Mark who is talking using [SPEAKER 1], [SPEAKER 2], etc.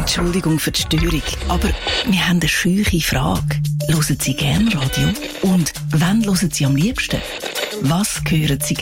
[SPEAKER 1] Entschuldigung für die Störung, aber wir haben eine scheuche Frage. Hören Sie gerne Radio? Und wann hören Sie am liebsten? Was hören Sie